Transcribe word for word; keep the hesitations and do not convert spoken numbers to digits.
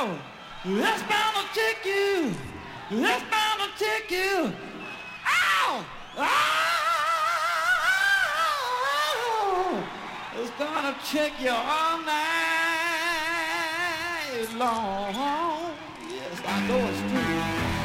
That's bound to take you. That's bound to take you. Ow! Oh! It's gonna take you all night long. Yes, I know it's true.